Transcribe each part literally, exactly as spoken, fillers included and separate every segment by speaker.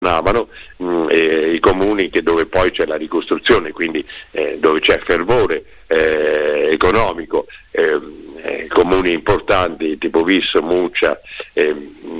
Speaker 1: governavano, mh, eh, i comuni che dove poi c'è la ricostruzione, quindi eh, dove c'è fervore eh, economico, eh, eh, comuni importanti tipo Visso, Muccia, eh,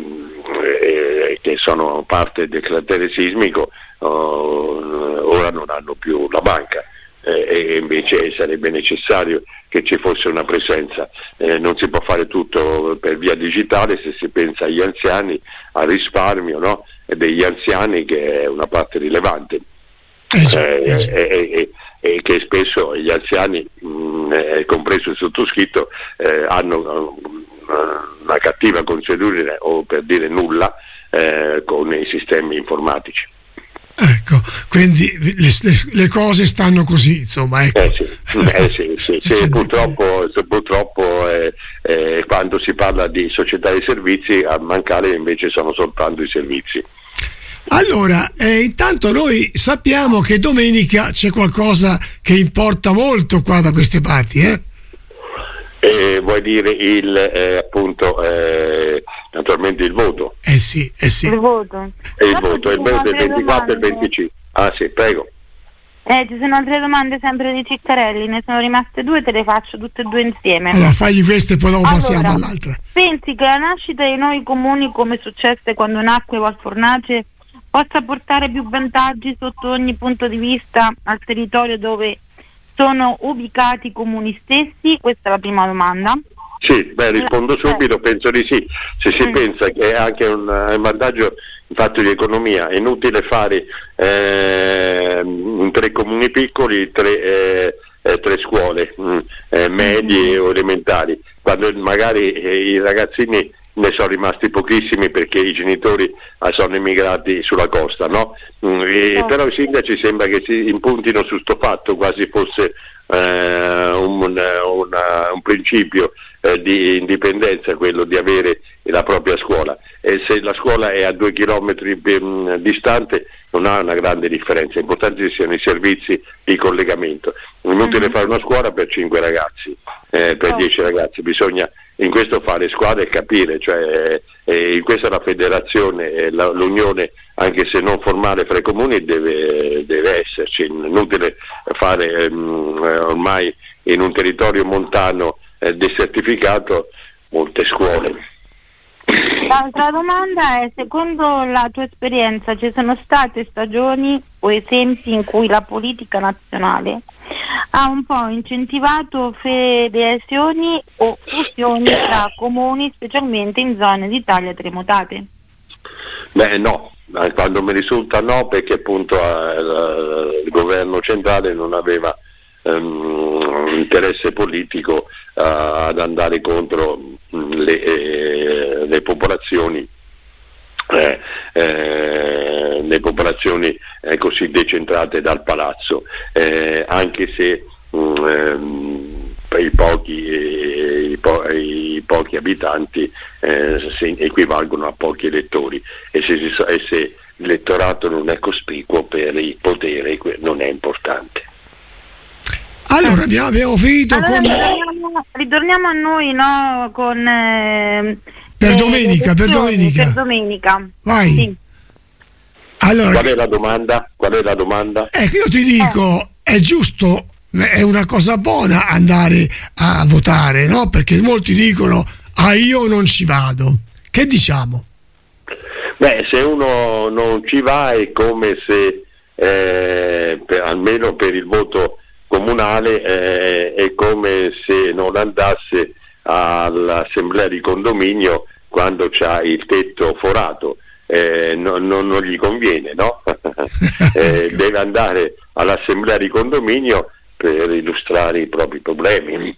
Speaker 1: eh, che sono parte del cratere sismico, oh, ora non hanno più la banca. Eh, e invece sarebbe necessario che ci fosse una presenza. Eh, non si può fare tutto per via digitale, se si pensa agli anziani, al risparmio, no? E degli anziani, che è una parte rilevante, eh, eh, eh, eh, e che spesso gli anziani, mh, eh, compreso il sottoscritto, eh, hanno uh, una cattiva consuetudine, o per dire nulla, eh, con i sistemi informatici.
Speaker 2: Ecco, quindi le, le, le cose stanno così, insomma. Ecco.
Speaker 1: Eh sì, eh sì, sì, sì, purtroppo, purtroppo eh, eh, quando si parla di società di servizi, a mancare invece sono soltanto i servizi.
Speaker 2: Allora, eh, intanto noi sappiamo che domenica c'è qualcosa che importa molto qua da queste parti, eh?
Speaker 1: Eh, vuoi dire il eh, appunto eh, naturalmente il voto?
Speaker 2: Eh sì, eh sì.
Speaker 3: Il voto.
Speaker 1: E il voto, il voto del ventiquattro e il venticinque. Ah sì, prego.
Speaker 3: Eh, ci sono altre domande sempre di Ciccarelli, ne sono rimaste due, te le faccio tutte e due insieme.
Speaker 2: Allora, fagli queste e poi dopo
Speaker 3: allora,
Speaker 2: passiamo all'altra.
Speaker 3: Pensi che la nascita dei nuovi comuni, come successe quando nacque Valfornace, possa portare più vantaggi sotto ogni punto di vista al territorio dove sono ubicati i comuni stessi? Questa è la prima domanda.
Speaker 1: Sì, beh, rispondo subito, penso di sì. Se si mm. pensa che è anche un, un vantaggio in fatto di economia, è inutile fare eh, in tre comuni piccoli tre, eh, eh, tre scuole mh, eh, medie mm. o elementari, quando magari eh, i ragazzini ne sono rimasti pochissimi perché i genitori ah, sono emigrati sulla costa, no? Mm, e, oh. Però i sindaci sembra che si impuntino su sto fatto quasi fosse eh, un, una, un principio eh, di indipendenza, quello di avere la propria scuola, e se la scuola è a due chilometri mh, distante non ha una grande differenza, è importante che siano i servizi di collegamento. È inutile mm-hmm. fare una scuola per cinque ragazzi, eh, per dieci oh. ragazzi, bisogna in questo fare squadra e capire, cioè eh, in questa la federazione, eh, la, l'unione, anche se non formale, fra i comuni deve, deve esserci. Inutile fare ehm, ormai in un territorio montano eh, desertificato molte scuole.
Speaker 3: L'altra domanda è: secondo la tua esperienza ci sono state stagioni o esempi in cui la politica nazionale ha un po' incentivato federazioni o fusioni tra comuni, specialmente in zone d'Italia terremotate?
Speaker 1: Beh no, quando mi risulta no, perché appunto eh, il governo centrale non aveva um, interesse politico uh, ad andare contro le, eh, le popolazioni eh, eh, le popolazioni eh, così decentrate dal palazzo, eh, anche se um, i pochi eh, i, po- i pochi abitanti eh, si equivalgono a pochi elettori, e se, si so- e se l'elettorato non è cospicuo per il potere non è importante.
Speaker 2: Allora abbiamo, abbiamo finito
Speaker 3: allora,
Speaker 2: con
Speaker 3: ritorniamo, ritorniamo a noi, no, con eh,
Speaker 2: per domenica, per domenica.
Speaker 3: Per domenica.
Speaker 2: Vai.
Speaker 3: Sì.
Speaker 2: Allora,
Speaker 1: qual è la domanda? Qual è la domanda?
Speaker 2: Ecco, io ti dico, eh. è giusto, è una cosa buona andare a votare, no? Perché molti dicono "Ah, io non ci vado". Che diciamo?
Speaker 1: Beh, se uno non ci va è come se eh, per, almeno per il voto comunale eh, è come se non andasse all'assemblea di condominio quando c'ha il tetto forato, eh, no, no, non gli conviene, no? eh, deve andare all'assemblea di condominio per illustrare i propri problemi,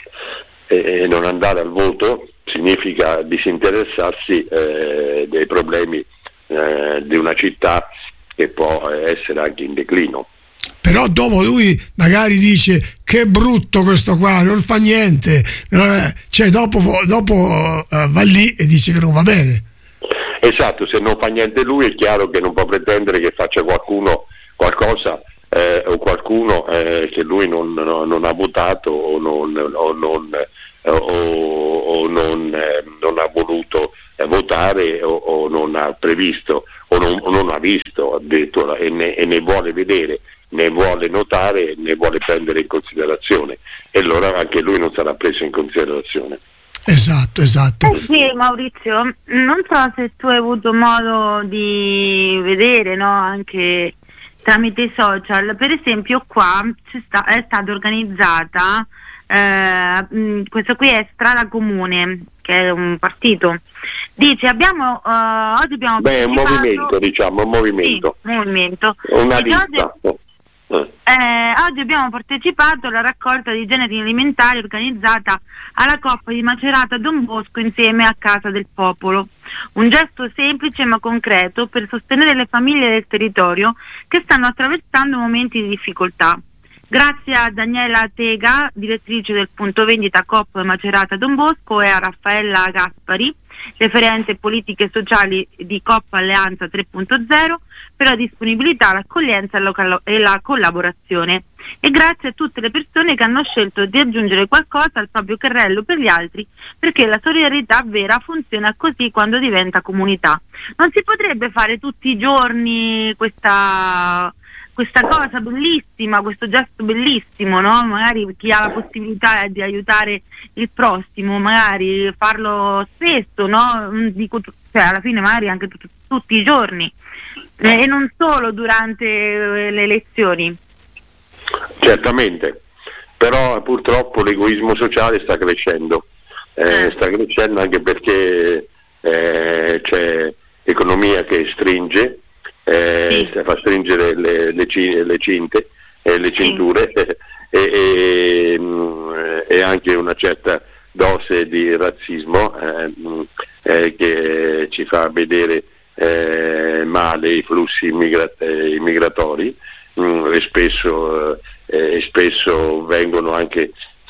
Speaker 1: e non andare al voto significa disinteressarsi eh, dei problemi eh, di una città che può essere anche in declino.
Speaker 2: Però dopo lui magari dice che brutto questo qua, non fa niente, cioè dopo, dopo uh, va lì e dice che non va bene.
Speaker 1: Esatto, se non fa niente lui è chiaro che non può pretendere che faccia qualcuno qualcosa eh, o qualcuno eh, che lui non, no, non ha votato o non, o non, o, o non, eh, non ha voluto eh, votare o, o non ha previsto o non, o non ha visto addirittura, e ne, e ne vuole vedere, ne vuole notare, ne vuole prendere in considerazione, e allora anche lui non sarà preso in considerazione.
Speaker 2: Esatto, esatto.
Speaker 3: Eh sì, Maurizio, non so se tu hai avuto modo di vedere, no, anche tramite i social, per esempio qua c'è sta, è stata organizzata, eh, mh, questo qui è Strada Comune, che è un partito, dice abbiamo, uh, oggi abbiamo
Speaker 1: Beh, è un movimento, diciamo, un movimento.
Speaker 3: Sì, un movimento.
Speaker 1: Una
Speaker 3: Dice,
Speaker 1: lista.
Speaker 3: oggi, eh, oggi abbiamo partecipato alla raccolta di generi alimentari organizzata alla Coppa di Macerata Don Bosco insieme a Casa del Popolo. Un gesto semplice ma concreto per sostenere le famiglie del territorio che stanno attraversando momenti di difficoltà. Grazie a Daniela Tega, direttrice del punto vendita Coop Macerata Don Bosco, e a Raffaella Gaspari, referente politiche sociali di Coop Alleanza tre punto zero, per la disponibilità, l'accoglienza e la collaborazione. E grazie a tutte le persone che hanno scelto di aggiungere qualcosa al proprio carrello per gli altri, perché la solidarietà vera funziona così quando diventa comunità. Non si potrebbe fare tutti i giorni questa, questa cosa bellissima, questo gesto bellissimo, no? Magari chi ha la possibilità di aiutare il prossimo, magari farlo spesso, no? Dico, cioè alla fine magari anche tut- tutti i giorni, eh, e non solo durante eh, le elezioni.
Speaker 1: Certamente, però purtroppo l'egoismo sociale sta crescendo, eh, sta crescendo anche perché eh, c'è economia che stringe, eh, sì. fa stringere le, le, le cinte, eh, le cinture, sì. e, e, e anche una certa dose di razzismo eh, eh, che ci fa vedere eh, male i flussi immigra- eh, immigratori. Mm, e spesso, eh, spesso vengono anche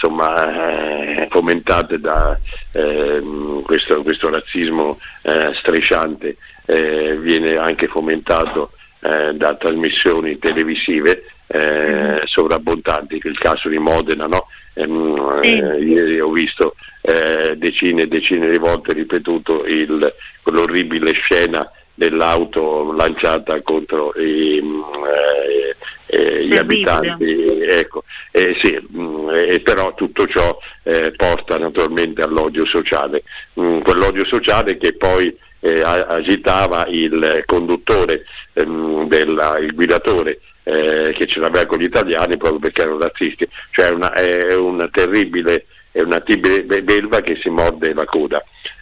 Speaker 1: insomma eh, fomentate da eh, questo, questo razzismo eh, strisciante, eh, viene anche fomentato eh, da trasmissioni televisive eh, sovrabbondanti, il caso di Modena, no? ehm, sì. eh, ieri ho visto eh, decine e decine di volte ripetuto il, quell'orribile scena dell'auto lanciata contro i, eh, eh, gli abitanti, ecco, eh, sì, mh, eh, però tutto ciò eh, porta naturalmente all'odio sociale, mh, quell'odio sociale che poi eh, agitava il conduttore, ehm, della, il guidatore eh, che ce l'aveva con gli italiani proprio perché erano razzisti, cioè una, è un terribile, è una terribile belva che si morde la coda,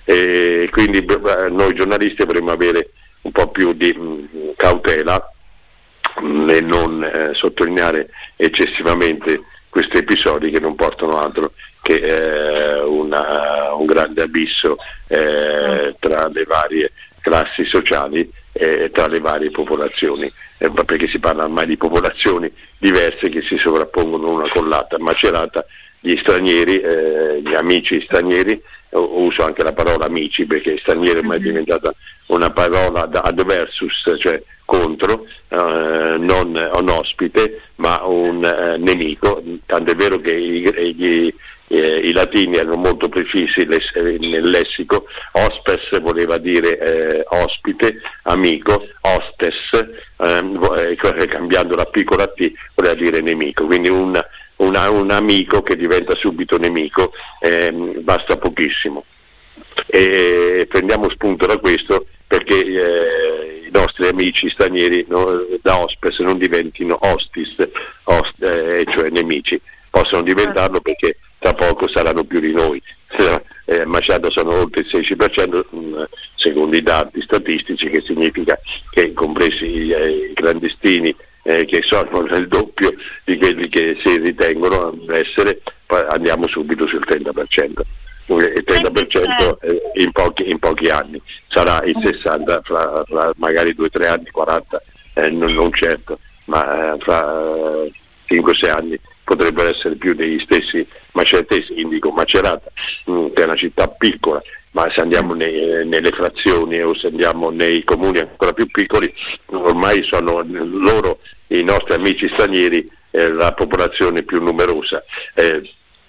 Speaker 1: e quindi b- noi giornalisti dovremmo avere un po' più di mh, cautela mh, e non eh, sottolineare eccessivamente questi episodi che non portano altro che eh, una, un grande abisso eh, tra le varie classi sociali e tra le varie popolazioni, eh, perché si parla ormai di popolazioni diverse che si sovrappongono una con l'altra. Macerata, gli stranieri, eh, gli amici stranieri, uso anche la parola amici perché straniero ormai è diventata una parola da ad versus, cioè contro, eh, non un ospite ma un eh, nemico, tanto è vero che i, gli, eh, i latini erano molto precisi les, nel lessico. Hospes voleva dire eh, ospite, amico, hostes, eh, cambiando la piccola T voleva dire nemico, quindi un Una, un amico che diventa subito nemico, ehm, basta pochissimo, e prendiamo spunto da questo perché eh, i nostri amici stranieri, no, da hospes non diventino hostis, host, eh, cioè nemici, possono diventarlo perché tra poco saranno più di noi. eh, Macerata sono oltre il sedici per cento mh, secondo i dati statistici, che significa che compresi eh, i clandestini Eh, che sono il doppio di quelli che si ritengono essere, andiamo subito sul trenta per cento. Il trenta per cento eh, in, pochi, in pochi anni sarà il sessanta per cento fra, fra magari due tre anni, quaranta, eh, non, non certo, ma eh, fra cinque sei anni potrebbero essere più degli stessi maceratesi. Indico Macerata, mh, che è una città piccola, ma se andiamo nei, nelle frazioni o se andiamo nei comuni ancora più piccoli, ormai sono loro, i nostri amici stranieri, eh, la popolazione più numerosa. Eh,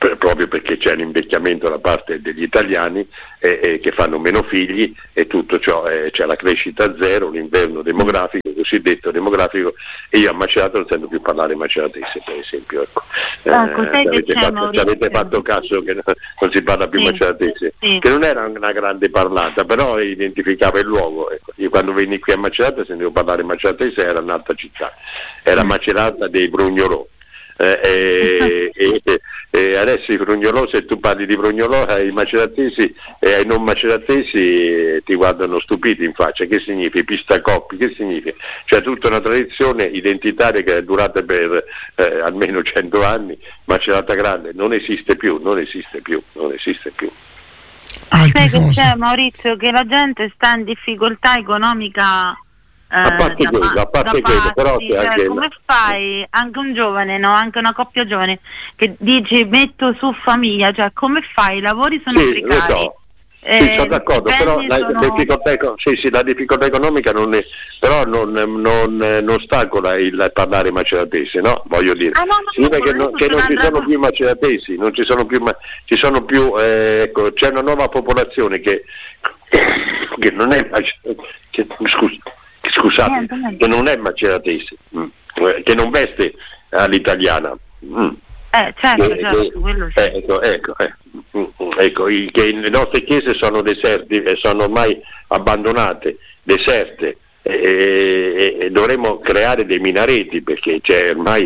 Speaker 1: per, proprio perché c'è l'invecchiamento da parte degli italiani eh, eh, che fanno meno figli e tutto ciò, eh, c'è la crescita zero, l'inverno demografico, il cosiddetto demografico, e io a Macerata non sento più parlare maceratese, per esempio. Ecco.
Speaker 3: Ecco,
Speaker 1: eh, avete, fatto, avete fatto caso che non si parla più sì, maceratese, sì. Che non era una grande parlata, però identificava il luogo. Ecco. Io quando venni qui a Macerata sentivo parlare maceratese, era un'altra città, era mm. Macerata dei Brugnolò. Eh, e, e, e adesso i Brugnolò, se tu parli di Brugnolò ai maceratesi e ai non maceratesi ti guardano stupiti in faccia. Che significa pistacoppi? Che significa? C'è tutta una tradizione identitaria che è durata per eh, almeno cento anni. Macerata Grande non esiste più, non esiste più, non esiste più.
Speaker 3: Sai che c'è, Maurizio, che la gente sta in difficoltà economica.
Speaker 1: A parte quello, a parte quello, però
Speaker 3: cioè, anche come fai anche un giovane, no? Anche una coppia giovane che dici metto su famiglia, cioè come fai? I lavori sono
Speaker 1: sì,
Speaker 3: precari.
Speaker 1: So. Eh, sì, sono d'accordo, però la, sono... la, difficoltà, sì, sì, la difficoltà economica non è, però non, non, non ostacola il parlare maceratese, no? Voglio dire,
Speaker 3: ah, no, no,
Speaker 1: si vede no, che, non, che non ci sono più maceratesi, non ci sono più, ci sono più eh, ecco, c'è una nuova popolazione che, che non è che, scusa, scusate, che non è maceratese, mh, che non veste all'italiana. Mh.
Speaker 3: Eh, certo,
Speaker 1: che,
Speaker 3: certo,
Speaker 1: che,
Speaker 3: quello sì.
Speaker 1: Ecco, ecco, eh, ecco i, che le nostre chiese sono deserti, sono ormai abbandonate, deserte, e, e, e dovremmo creare dei minareti perché c'è ormai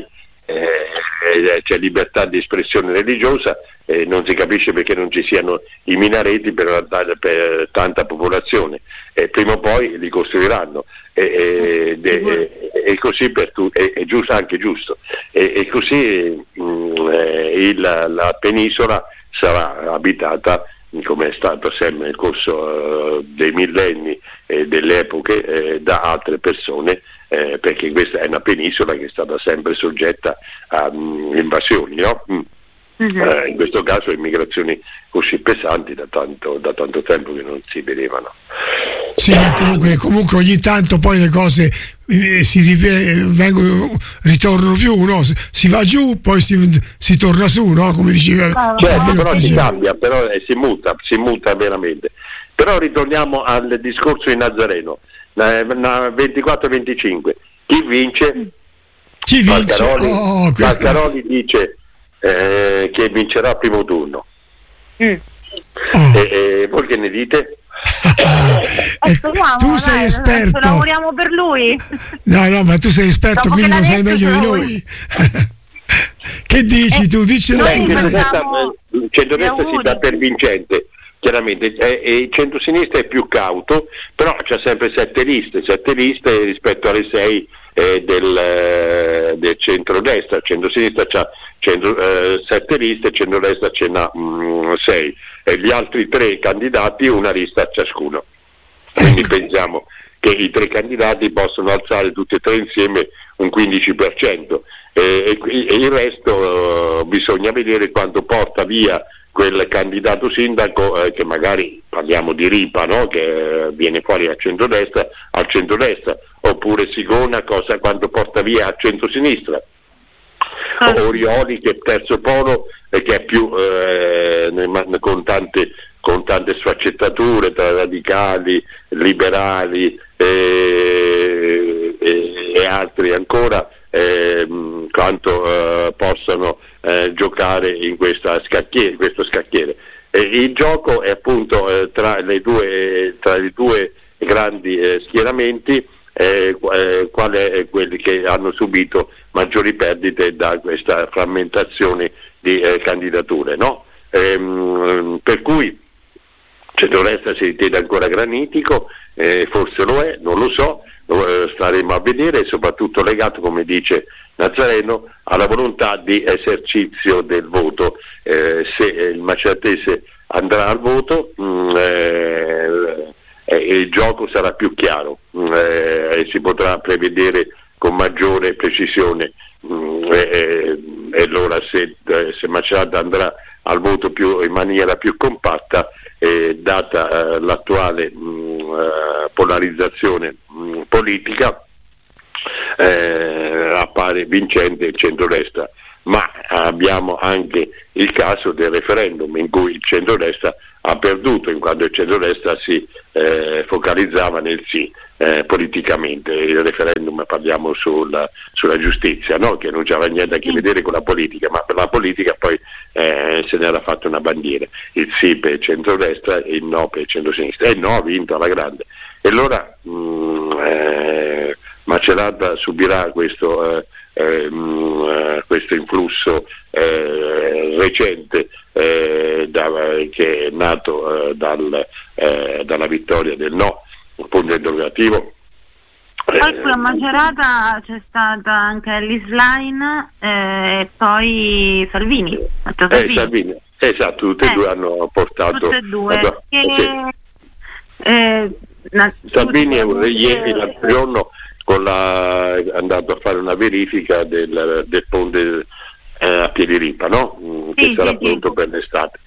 Speaker 1: eh, c'è libertà di espressione religiosa e non si capisce perché non ci siano i minareti per, per tanta popolazione. E prima o poi li costruiranno e, e, e, e così per tu, è, è giusto, anche giusto e, e così mh, eh, il, la penisola sarà abitata come è stato sempre nel corso uh, dei millenni e delle epoche eh, da altre persone eh, perché questa è una penisola che è stata sempre soggetta a um, invasioni, no? Mm. Mm-hmm. Eh, in questo caso immigrazioni così pesanti da tanto, da tanto tempo che non si vedevano.
Speaker 2: Sì, ma comunque, comunque ogni tanto poi le cose eh, si rive- vengono, ritornano più, no? Si va giù, poi si, si torna su, no? Come diceva.
Speaker 1: Certo, però si cambia, però eh, si muta, si muta veramente. Però ritorniamo al discorso di Nazareno, eh, ventiquattro venticinque. Chi vince?
Speaker 2: Chi vince?
Speaker 1: Maccaroli,
Speaker 2: oh, questa...
Speaker 1: Maccaroli dice eh, che vincerà il primo turno.
Speaker 3: Mm.
Speaker 2: Oh.
Speaker 1: E, e voi che ne dite?
Speaker 2: Eh, speriamo, tu sei
Speaker 3: dai,
Speaker 2: esperto,
Speaker 3: lavoriamo per lui.
Speaker 2: No, no, ma tu sei esperto, dopo quindi lo sai meglio di noi. Che dici eh, tu? Dicelo tu.
Speaker 1: Il centrodestra si dà per vincente, chiaramente, e il centrosinistra è più cauto, però c'è sempre sette liste, sette liste rispetto alle sei eh, del, eh, del centrodestra. Il centrosinistra c'ha centro, eh, sette liste, il centrodestra ce n'ha mh, sei. E gli altri tre candidati una lista ciascuno. Quindi pensiamo che i tre candidati possono alzare tutti e tre insieme un quindici per cento e, e, e il resto uh, bisogna vedere quanto porta via quel candidato sindaco eh, che magari parliamo di Ripa, no? Che eh, viene fuori al centrodestra, al centrodestra, oppure Sigona cosa, quanto porta via al centrosinistra. Ah. Orioli che è terzo polo e che è più eh, con tante con tante sfaccettature tra radicali, liberali e, e, e altri ancora eh, quanto eh, possano eh, giocare in questa scacchiere, questo scacchiere. E il gioco è appunto eh, tra le due tra i due grandi eh, schieramenti. Eh, eh, quali è quelli che hanno subito maggiori perdite da questa frammentazione di eh, candidature, no? Ehm, per cui centrodestra si ritiene ancora granitico, eh, forse lo è, non lo so, lo, eh, staremo a vedere, soprattutto legato, come dice Nazareno, alla volontà di esercizio del voto. Eh, se il maceratese andrà al voto mh, eh, Eh, il gioco sarà più chiaro eh, e si potrà prevedere con maggiore precisione mm, eh, e allora se, eh, se Macerata andrà al voto più, in maniera più compatta eh, data eh, l'attuale mh, eh, polarizzazione mh, politica eh, appare vincente il centrodestra. ma abbiamo anche il caso del referendum in cui il centrodestra ha perduto, in quanto il centrodestra si eh, focalizzava nel sì eh, politicamente. Il referendum, parliamo sulla, sulla giustizia, no? Che non c'aveva niente a che vedere con la politica, ma per la politica poi eh, se ne era fatta una bandiera, il sì per il centrodestra e il no per il centrosinistra, e il no ha vinto alla grande. E allora mh, eh, Macerata subirà questo, eh, eh, mh, questo influsso eh, recente eh, da, che è nato eh, dal, eh, dalla vittoria del no, un punto interrogativo.
Speaker 3: Poi sulla Macerata c'è stata anche Ellis Line eh, e poi Salvini.
Speaker 1: Salvini. Eh, Salvini. Esatto, tutti e
Speaker 3: eh,
Speaker 1: due hanno portato.
Speaker 3: Tutte e due.
Speaker 1: Allora,
Speaker 3: che,
Speaker 1: sì.
Speaker 3: eh, na,
Speaker 1: Salvini
Speaker 3: tutte,
Speaker 1: ieri, l'altro giorno, con la, è andato a fare una verifica del, del ponte eh, a Piediripa, no? Che
Speaker 3: sì,
Speaker 1: sarà
Speaker 3: sì,
Speaker 1: pronto
Speaker 3: sì.
Speaker 1: per l'estate.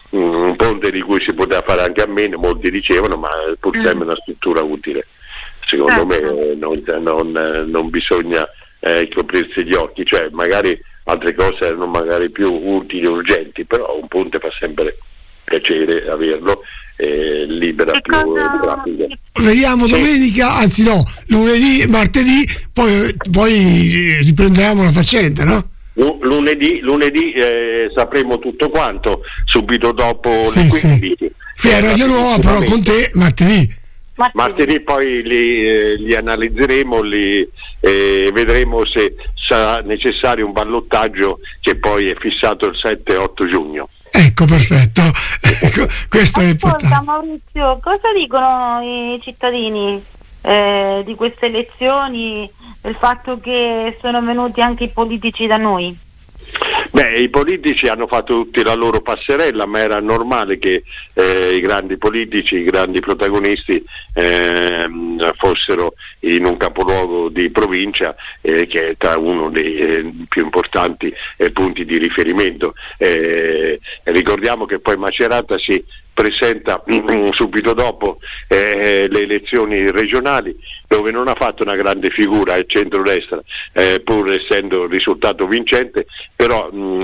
Speaker 1: Un ponte di cui si poteva fare anche a meno, molti dicevano, ma pur sempre mm. una struttura utile. Secondo certo. me non, non, non bisogna eh, coprirsi gli occhi, cioè magari altre cose erano magari più utili e urgenti, però un ponte fa sempre piacere averlo, eh, libera
Speaker 3: che
Speaker 1: più
Speaker 3: cosa...
Speaker 1: traffico.
Speaker 2: Vediamo sì. Domenica, anzi no, lunedì, martedì, poi, poi riprendiamo la faccenda, no?
Speaker 1: Lunedì, lunedì eh, sapremo tutto quanto, subito dopo
Speaker 2: sì,
Speaker 1: le quindici.
Speaker 2: Sì. Fai Radio Nuova, però con te martedì.
Speaker 3: Martedì,
Speaker 1: martedì poi li, eh, li analizzeremo, li eh, vedremo se sarà necessario un ballottaggio che poi è fissato il sette otto giugno.
Speaker 2: Ecco, perfetto. Ecco, questo
Speaker 3: Ascolta,
Speaker 2: è importante.
Speaker 3: Maurizio, cosa dicono i cittadini eh, di queste elezioni, del fatto che sono venuti anche i politici da noi?
Speaker 1: Beh, i politici hanno fatto tutti la loro passerella, ma era normale che eh, i grandi politici, i grandi protagonisti eh, fossero in un capoluogo di provincia eh, che è tra uno dei eh, più importanti eh, punti di riferimento. Eh, ricordiamo che poi Macerata si presenta subito dopo eh, le elezioni regionali, dove non ha fatto una grande figura il centrodestra, eh, pur essendo risultato vincente, però mh,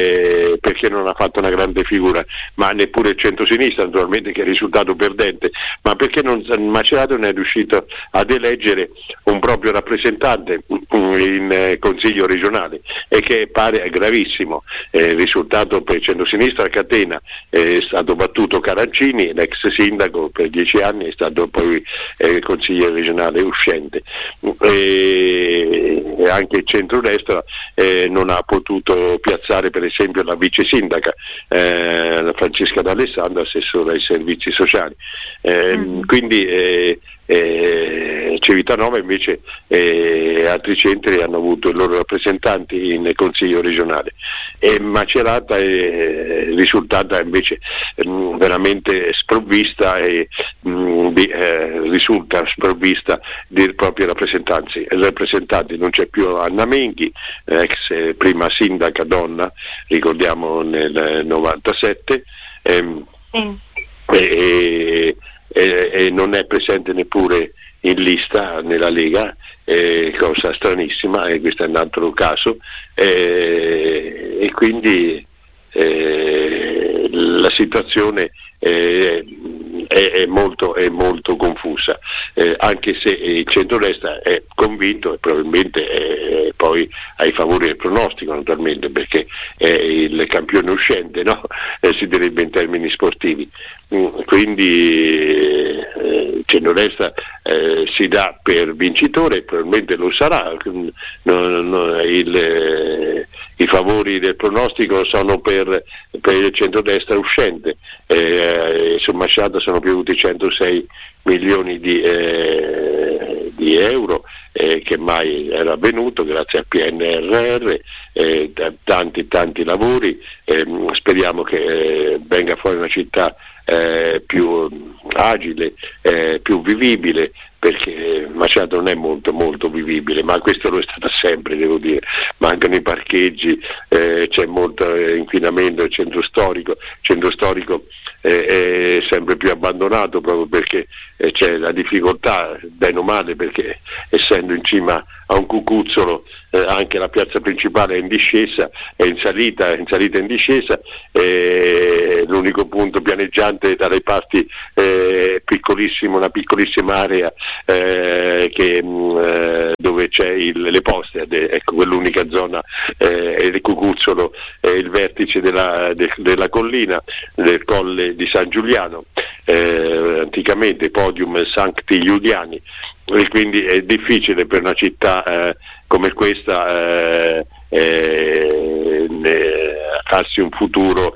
Speaker 1: eh, perché non ha fatto una grande figura, ma neppure il centrosinistra naturalmente, che è risultato perdente, ma perché non, Macerata non è riuscito ad eleggere un proprio rappresentante in eh, consiglio regionale, e che pare gravissimo. Eh, il risultato per il centrosinistra a Catena è stato battuto Carancini, l'ex sindaco per dieci anni, è stato poi eh, consigliere regionale uscente, e, e anche il centrodestra eh, non ha potuto piazzare per esempio la vice sindaca eh, Francesca D'Alessandro, assessore ai servizi sociali. Eh, mm. Quindi eh, eh, Civitanova invece e eh, altri centri hanno avuto i loro rappresentanti in consiglio regionale, e Macerata è risultata invece mh, veramente sprovvista e mh, di, eh, risulta sprovvista di propri rappresentanti. rappresentanti non c'è più Anna Menghi, ex eh, prima sindaca donna, ricordiamo nel novantasette, ehm,
Speaker 3: sì.
Speaker 1: e, e, e non è presente neppure in lista nella Lega, eh, cosa stranissima, e questo è un altro caso, eh, e quindi eh, la situazione eh, è, è, molto, è molto confusa, eh, anche se il centrodestra è convinto, e probabilmente è poi ai favori del pronostico naturalmente, perché è il campione uscente, no? Eh, si direbbe in termini sportivi. Quindi eh, il centrodestra eh, si dà per vincitore, probabilmente lo sarà. No, no, il, eh, i favori del pronostico sono per, per il centrodestra uscente, eh, su Macerata sono piovuti centosei milioni di, eh, di euro, eh, che mai era avvenuto grazie al P N R R, eh, tanti tanti lavori, eh, speriamo che eh, venga fuori una città eh, più agile, eh, più vivibile, perché Macerata non è molto molto vivibile, ma questo lo è stata sempre, devo dire. Mancano i parcheggi, eh, c'è molto inquinamento, il centro storico, centro storico è, è sempre più abbandonato, proprio perché eh, c'è la difficoltà, bene o male, perché essendo in cima a un cucuzzolo eh, anche la piazza principale è in discesa, è in salita, è in salita e in discesa, eh, l'unico punto pianeggiante dalle parti eh, piccolissimo, una piccolissima area eh, che, mh, eh, dove c'è il, le poste, de, ecco, quell'unica zona eh, è il cucuzzolo, è il vertice della, de, della collina del colle di San Giuliano, eh, anticamente Podium Sancti Giuliani, e quindi è difficile per una città eh, come questa eh, eh, farsi un futuro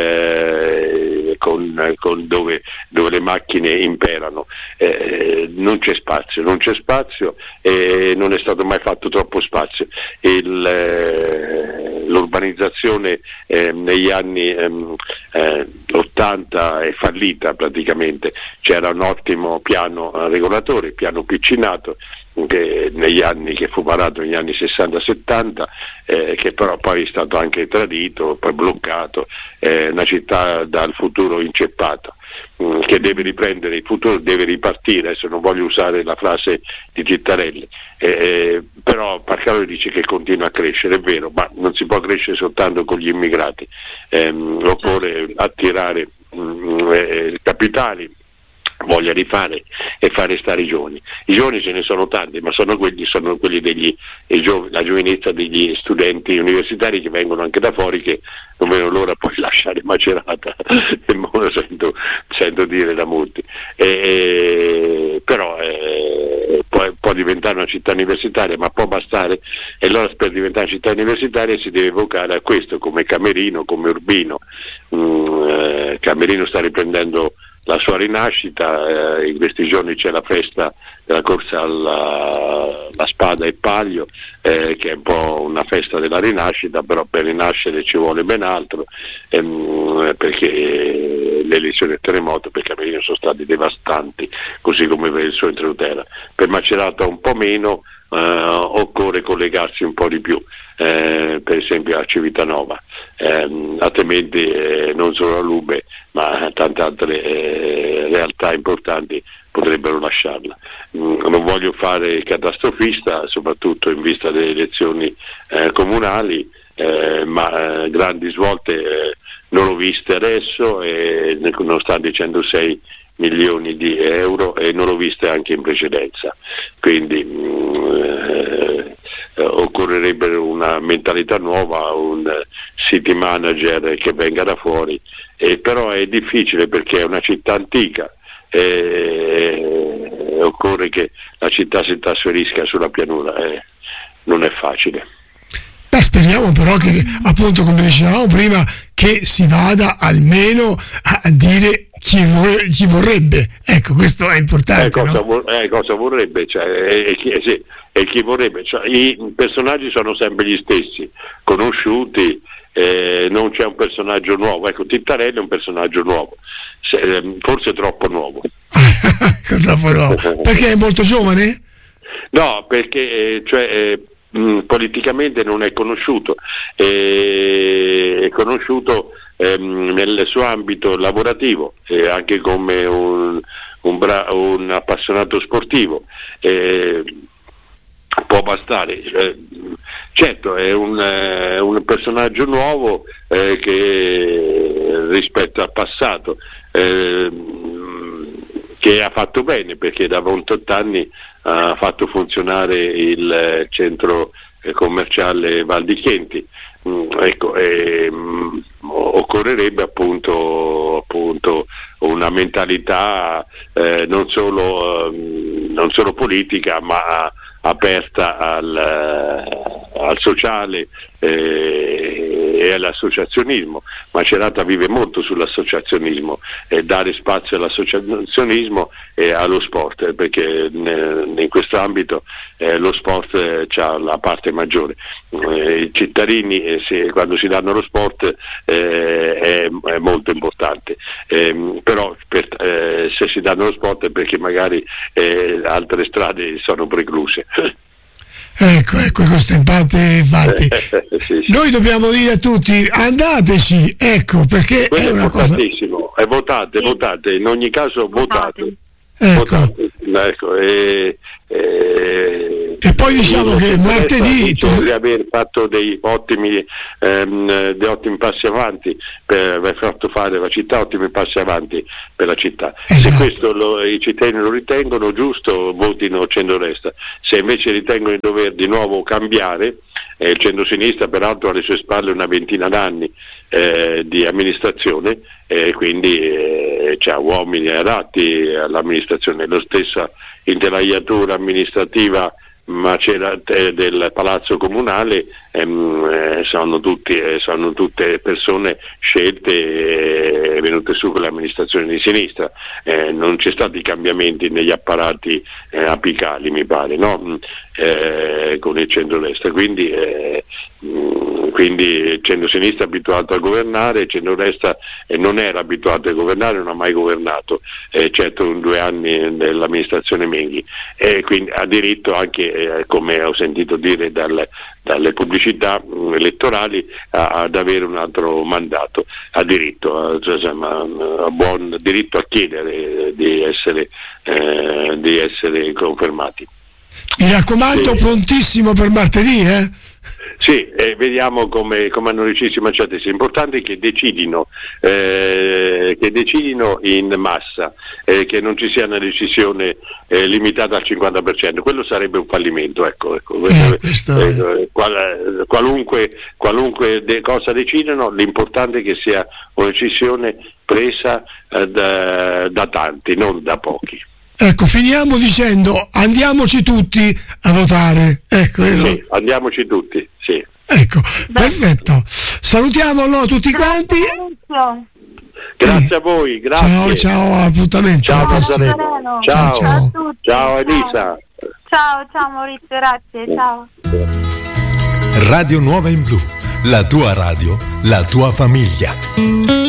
Speaker 1: eh, con, con dove, dove le macchine imperano. Eh, non c'è spazio, non c'è spazio e non è stato mai fatto troppo spazio. Il, eh, l'urbanizzazione eh, negli anni ehm, eh, ottanta è fallita praticamente, c'era un ottimo piano regolatore, piano piccinato, che negli anni che fu varato negli anni sessanta settanta, eh, che però poi è stato anche tradito, poi bloccato, eh, una città dal futuro inceppata, mh, che deve riprendere il futuro, deve ripartire. Adesso non voglio usare la frase di Cittarelli, eh, però Parcalori dice che continua a crescere, è vero, ma non si può crescere soltanto con gli immigrati, eh, occorre attirare mh, eh, capitali, voglia di fare e fare stare i giovani. I giovani ce ne sono tanti, ma sono quelli, sono quelli degli gio, la giovinezza degli studenti universitari che vengono anche da fuori, che non vedono l'ora poi lasciare Macerata, lo sento, sento dire da molti. E, però eh, può, può diventare una città universitaria, ma può bastare, e allora per diventare una città universitaria si deve evocare a questo, come Camerino, come Urbino. Mm, eh, Camerino sta riprendendo la sua rinascita, eh, in questi giorni c'è la festa della corsa alla, alla spada e paglio, eh, che è un po' una festa della rinascita, però per rinascere ci vuole ben altro, ehm, perché le elezioni del terremoto per Camerino sono stati devastanti, così come per il suo Intrautera. Per Macerata un po' meno, eh, occorre collegarsi un po' di più, eh, per esempio a Civitanova, eh, altrimenti eh, non solo a Lube ma tante altre eh, realtà importanti potrebbero lasciarla. Mm, non voglio fare catastrofista, soprattutto in vista delle elezioni eh, comunali, eh, ma eh, grandi svolte eh, non l'ho viste adesso, eh, nonostante i centosei milioni di euro, e non l'ho viste anche in precedenza. Quindi mm, eh, occorrerebbe una mentalità nuova, un city manager che venga da fuori, eh, però è difficile perché è una città antica, eh, occorre che la città si trasferisca sulla pianura, eh, non è facile.
Speaker 2: Beh, speriamo però che, appunto, come dicevamo prima, che si vada almeno a dire chi, vor- chi vorrebbe. Ecco, questo è importante.
Speaker 1: Eh, cosa,
Speaker 2: no?
Speaker 1: vor- eh, cosa vorrebbe? Cioè, eh, chi, eh, sì, e chi vorrebbe? Cioè, i personaggi sono sempre gli stessi, conosciuti, eh, non c'è un personaggio nuovo. Ecco, Tittarelli è un personaggio nuovo, Se, eh, forse troppo nuovo.
Speaker 2: troppo nuovo. Perché è molto giovane?
Speaker 1: No, perché eh, cioè, eh, mh, politicamente non è conosciuto, eh, è conosciuto ehm, nel suo ambito lavorativo, eh, anche come un, un, bra- un appassionato sportivo. Eh, può bastare, eh, certo è un, eh, un personaggio nuovo, eh, che rispetto al passato, eh, che ha fatto bene, perché da ventotto anni ha fatto funzionare il centro commerciale Val di Chienti. Mm, ecco, ehm, occorrerebbe appunto, appunto una mentalità eh, non solo, eh, non solo politica, ma aperta al, al sociale eh, e all'associazionismo. Macerata vive molto sull'associazionismo, e dare spazio all'associazionismo e allo sport, perché in questo ambito eh, lo sport eh, ha la parte maggiore. Eh, I cittadini eh, se, quando si danno lo sport eh, è, è molto importante, eh, però per, eh, se si danno lo sport è perché magari eh, altre strade sono precluse.
Speaker 2: Ecco, ecco, questo in parte, infatti. sì, sì. Noi dobbiamo dire a tutti, andateci, ecco, perché
Speaker 1: quello
Speaker 2: è una
Speaker 1: è
Speaker 2: cosa...
Speaker 1: importantissimo, eh, votate, sì. votate, in ogni caso votate.
Speaker 2: Ecco.
Speaker 1: votate. Ecco, e, e,
Speaker 2: e poi diciamo che martedì
Speaker 1: di aver fatto dei ottimi, ehm, dei ottimi passi avanti, per aver fatto fare la città ottimi passi avanti per la città.
Speaker 2: Esatto.
Speaker 1: Se questo lo, i cittadini lo ritengono giusto, votino centrodestra. Se invece ritengono di dover di nuovo cambiare, eh, il centrosinistra peraltro ha alle sue spalle una ventina d'anni eh, di amministrazione, e eh, quindi eh, c'ha uomini adatti all'amministrazione. Lo stessa intelaiatura amministrativa Macera del Palazzo Comunale ehm, eh, sono, tutti, eh, sono tutte persone scelte e eh, venute su con l'amministrazione di sinistra, eh, non c'è stati cambiamenti negli apparati eh, apicali, mi pare, no? eh, con il centrodestra, quindi, eh, mh, quindi il centrosinistra è abituato a governare, il centrodestra eh, non era abituato a governare, non ha mai governato, eh, certo in due anni dell'amministrazione Menghi, e quindi ha diritto anche, eh, come ho sentito dire dal, dalle pubblicità mh, elettorali, a, ad avere un altro mandato, ha diritto, a, insomma, a buon diritto a chiedere di essere, eh, di essere confermati.
Speaker 2: Mi raccomando, sì. Prontissimo per martedì, eh?
Speaker 1: Sì, eh, vediamo come, come hanno deciso i Macciatesi. L'importante è che decidino, eh, che decidino in massa, eh, che non ci sia una decisione eh, limitata al cinquanta per cento. Quello sarebbe un fallimento, ecco, ecco.
Speaker 2: Eh, eh,
Speaker 1: qual, qualunque, qualunque de- cosa decidano, l'importante è che sia una decisione presa eh, da, da tanti, non da pochi.
Speaker 2: Ecco, finiamo dicendo andiamoci tutti a votare. Ecco,
Speaker 1: sì, andiamoci tutti, sì.
Speaker 2: Ecco, beh, perfetto. Salutiamo allora tutti quanti.
Speaker 1: Grazie eh. a voi, grazie.
Speaker 2: Ciao, ciao, appuntamento.
Speaker 1: Ciao,
Speaker 2: ciao,
Speaker 1: ciao,
Speaker 2: ciao, ciao.
Speaker 3: Ciao,
Speaker 1: ciao Elisa.
Speaker 3: Ciao, ciao Maurizio, grazie, ciao.
Speaker 4: Radio Nuova in Blu, la tua radio, la tua famiglia.